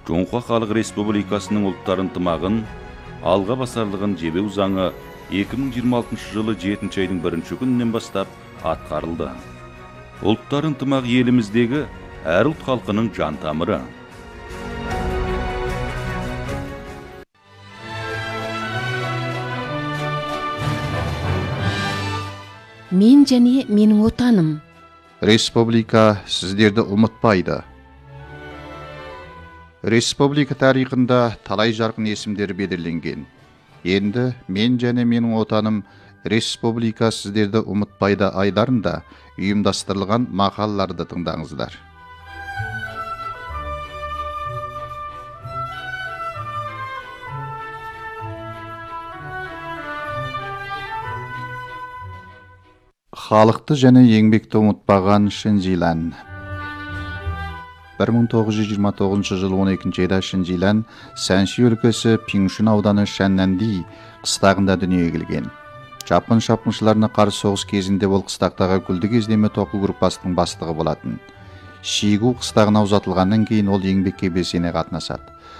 Жоңқа Халық Республикасының ұлттар ынтымағын алға басарлығын жебеу заңы 2026 жылы 7 айдың 1 күнінен бастап атқарылды. Ұлттар ынтымағы еліміздегі әр ұлт халқының жан тамыры. Мен және менің отаным. Республика сіздерді ұмытпайды. Республика тарихында талай жарқын есімдер белгіленген. Енді мен және менің отаным Республика сіздерді ұмытпайды айларында ұйымдастырылған мақалаларды тыңдаңыздар. Халықты және еңбекті ұмытпаған Шинжилан. 1929 жыл 12 айда Шинжилан Сәнши өлкесі Пиңшүн ауданы Шәннәнди қыстағында дүниеге келген. Жапон шапқыншыларына қарсы соғыс кезінде ол қыстақтағы күлді кездеме тоқу группасының бастығы болатын. Шигу қыстағына ұзатылғаннан кейін ол еңбекке белсене қатынасады.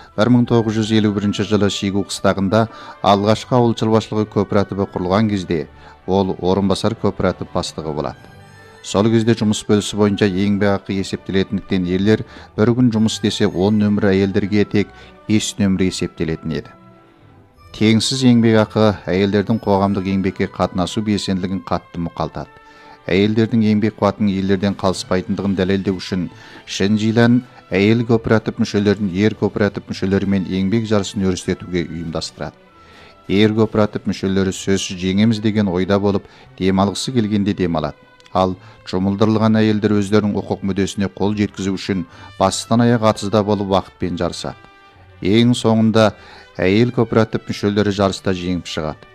1951 жылы Шигу қыстағында алғашқы ауыл шаруашылығы кооперативі құрылған кезде ол орынбасар кооператив бастығы болады. Сол кезде жұмыс бөлісі бойынша еңбекақы есептелетіндіктен ерлер бір күн жұмыс істесе 10 нөмірі, әйелдерге тек 5 нөмірі есептелетін еді. Теңсіз еңбекақы әйелдердің қоғамдық еңбекке қатынасу белсенділігін қатты мұқалтады. Әйелдердің еңбек қуатының ерлерден қалыспайтындығын дәлелдеу үшін Шинжилан әйел кооператив мүшелерін ер кооператив мүшелерімен еңбек жарысын өрістетуге ұйымдастырады. Ер кооператив мүшелері сөзсіз жеңеміз деген ойда болып, демалғысы келгенде демалады. Ал жұмылдырылған әйелдер өздерінің құқық мүддесіне қол жеткізу үшін бастан аяқ атызда болып уақытпен жарысады. Ең соңында әйел кооператив мүшелері жарыста жеңіп шығады.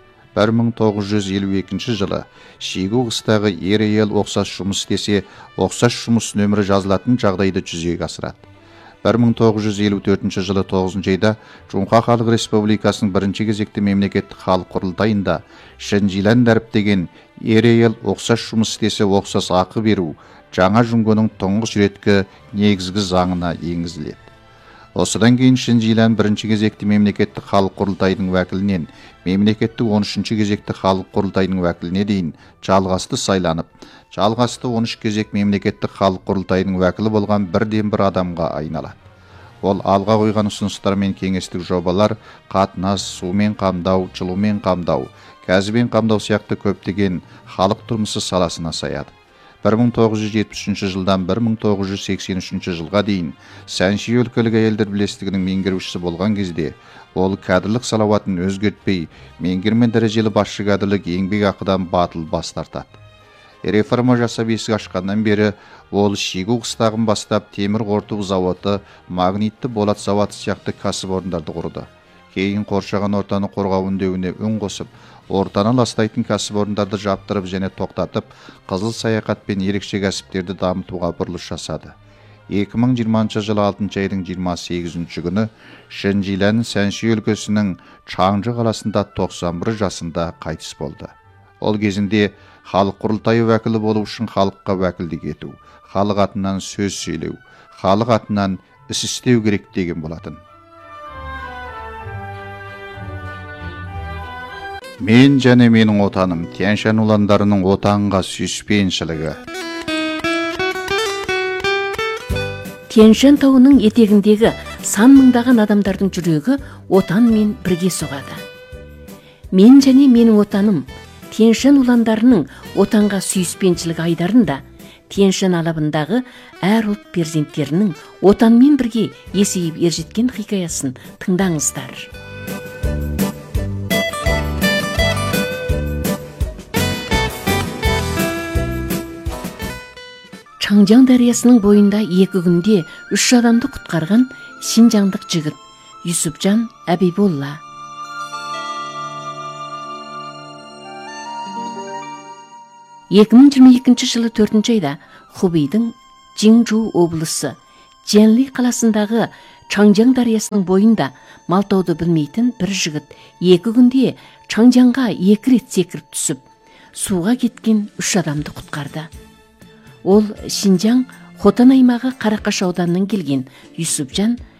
1952 жылы Шигу қыстағы ер әйел ұқсас жұмыс істесе, ұқсас жұмыс нөмірі жазылатын жағдайды жүзеге асырады. 1954 жылы 9 айда Жоңқа Халық Республикасының бірінші кезекті мемлекеттік халық құрылтайында Шинжилан дәріптеген ер әйел ұқсас жұмыс істесе ұқсас ақы беру жаңа жүңгенің тұңғыш реткі негізгі заңына енгізіледі. Осыдан кейін Шинжилан бірінші кезекті мемлекеттік халық құрылтайының уәкілінен мемлекеттік 13-ші кезекті халық құрылтайының уәкіліне дейін жалғасты сайланып, жалғасты 13 кезек мемлекеттік халық құрылтайының уәкілі болған бірден бір адамға айналады. Ол алға қойған ұсыныстар мен кеңестік жобалар қатынас, сумен қамдау, жылумен қамдау, газбен қамдау сияқты көптеген халық тұрмысы саласына саяды. 1973 жылдан 1983 жылға дейін Сәнши өлкелік әйелдер бірлестігінің меңгерушісі болған кезде ол кадрлық салауатын өзгертпей, меңгермен дәрежелі басшы кадрлық еңбек ақыдан батыл бас тартады. Реформа жасап есік ашқаннан бері ол Шигу қыстағын бастап темір қорыту зауыты, магнитті болат зауыты сияқты кәсіпорындарды құрды. Кейін қоршаған ортаны қорғау үндеуіне үн қосып, ортаны ластайтын кәсіпорындарды жаптырып және тоқтатып, қызыл саяхат пен ерекше кәсіптерді дамытуға бұрылыс жасады. 2020 жылы 6 айдың 28 күні Шинжилан Сәнши өлкесінің Чаңжы қаласында 91 жасында қайтыс болды. Ол кезінде халық құрылтайы уәкілі болу үшін халыққа уәкілдік ету, халық атынан сөз сөйлеу, халық атынан іс істеу керек деген болатын. Мен және менің отаным Тянь-Шань ұландарының отанға сүйіспеншілігі. Тянь-Шань тауының етегіндегі сан мыңдаған адамдардың жүрегі отанмен бірге соғады. Мен және менің отаным Тянь-Шань ұландарының отанға сүйіспеншілігі айдарында Тянь-Шань алабындағы әр ұлт перзенттерінің отанмен бірге есейіп ержеткен хикаясын тыңдаңыздар. Чаңжаң дариясының бойында 2 күнде 3 адамды құтқарған шинжаңдық жігіт Юсупжан Әбиболла. жылы 4 айда Хубейдің Жиңжу облысы Дженли қаласындағы Чаңжаң дариясының бойында малтауды білмейтін бір жігіт 2 күнде Чаңжаңға 2 рет секіріп түсіп, суға кеткен 3 адамды құтқарды. Ол Шинжаң Хотан аймағы Қарақаш ауданынан келген Юсупжан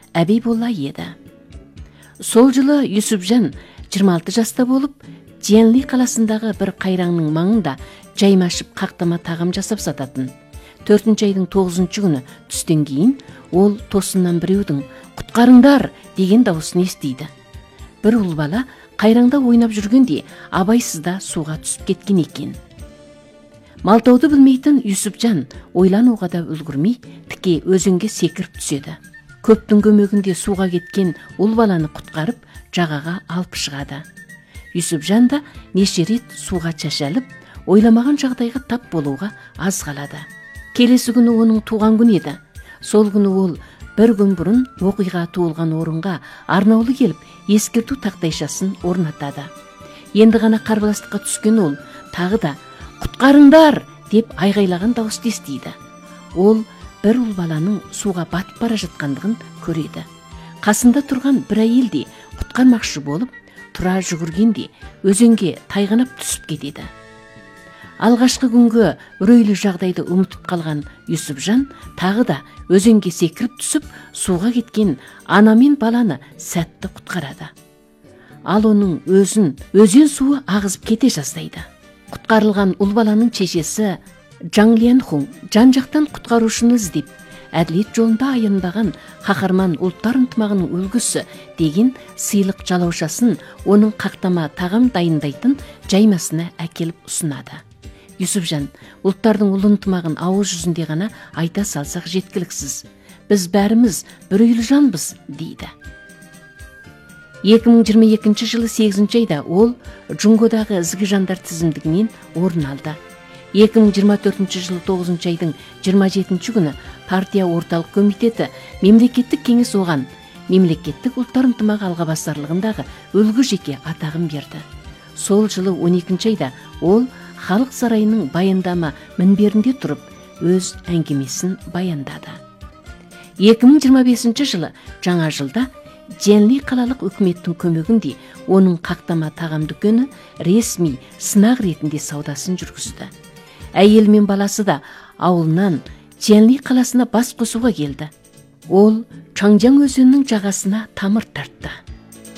Әбейболла еді. Сол жылы Юсупжан 26 жаста болып, Дженли қаласындағы бір қайраңның маңында жаймашып қақтама тағам жасап сататын. 4 айдың 9 күні түстен кейін ол тосыннан біреудің «Құтқарыңдар!» деген дауысын естиді. Бір ұл бала қайраңда ойнап жүргенде абайсызда суға түсіп кеткен екен. Малтауды білмейтін Юсупжан ойлануға да үлгірмей, тіке өзенге секіріп түседі. Көптің көмегінде суға кеткен ұл баланы құтқарып, жағаға алып шығады. Юсупжан да неше рет суға шашалып, ойламаған жағдайға тап болуға аз қалады. Келесі күні оның туған күні еді. Сол күні ол бір күн бұрын оқиға туылған орынға арнаулы келіп, ескерту тақтайшасын орнатады. Енді ғана қарбаластыққа түскен ол тағы да «Құтқарыңдар!» деп айғайлаған дауысты естиді. Ол бір ұл баланың суға батып бара жатқандығын көреді. Қасында тұрған бір әйел де құтқармақшы болып, тұра жүгіргенде өзенге тайғанап түсіп кетеді. Алғашқы күнгі үрейлі жағдайды ұмытып қалған Юсупжан тағы да өзенге секіріп түсіп, суға кеткен ана мен баланы сәтті құтқарады. Ал оның өзен суы ағызып кете жаздайды. Құтқарылған ұл баланың шешесі Жаң Ленхун жан-жақтан құтқарушыны іздеп, әділет жолында аянбаған қаһарман ұлттар ынтымағының үлгісі деген сыйлық жалаушасын оның қақтама тағам дайындайтын жаймасына әкеліп ұсынады. Юсупжан ұлттардың ұлы ынтымағын ауыз жүзінде ғана айта салсақ жеткіліксіз. Біз бәріміз бір үйлі жанбыз, дейді. 2022 жылы 8 айда ол Джунгодағы ізгі жандар тізімдігінен орын алды. 2024 жылы 9 айдың 27 күні партия орталық комитеті мемлекеттік кеңес оған мемлекеттік ұлттар ынтымағы алғабасарлығындағы үлгі жеке атағын берді. Сол жылы 12 айда ол халық сарайының баяндама мінберінде тұрып өз әңгімесін баяндады. 2025 жылы жаңа жылда Дженли қалалық үкіметтің көмегінде оның қақтама тағам дүкені ресми сынақ ретінде саудасын жүргізді. Әйел мен баласы да ауылынан Дженли қаласына бас қосуға келді. Ол Чаңжаң өзенінің жағасына тамыр тартты.